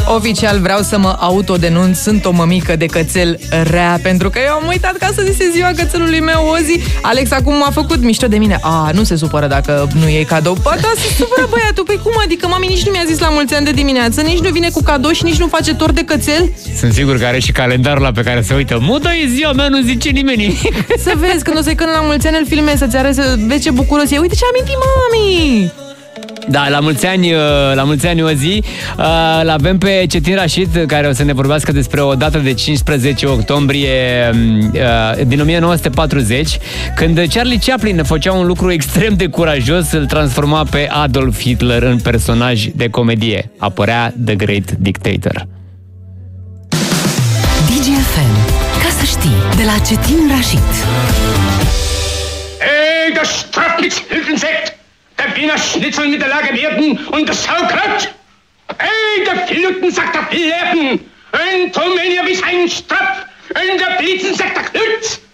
Oficial vreau să mă autodenunț, sunt o mămică de cățel rea, pentru că eu am uitat ca să este ziua cățelului meu, Ozi. Alex acum a făcut mișto de mine. Nu se supără dacă nu e cadou. Ba da, se supără băiatul. Păi cum adică? Mami nici nu mi-a zis la mulți ani de dimineață, nici nu vine cu cadou și nici nu face tort de cățel. Sunt sigur că are și calendarul ăla pe care se uită. Mută, e ziua mea, nu zice nimeni nimic. Să vezi, când o să-i când la mulți ani îl filmezi, să-ți arăți, să vezi ce bucuros e. Uite ce aminti, mami! Da, la mulți ani o zi. L-avem pe Cetin Rashid, care o să ne vorbească despre o dată de 15 octombrie din 1940, când Charlie Chaplin făcea un lucru extrem de curajos, îl transforma pe Adolf Hitler în personaj de comedie. Apărea The Great Dictator. DGFM. Ca să știi, de la Cetin Rashid. Hey, das Strafmittelhilfensekt! Der Wiener Schnitzel mit der Lage werden und das Sauerkraut! Hey, der Flutensack der Fleppen! Und Rumänia wie ein Strapf! Und der Blitzensack der Knütz!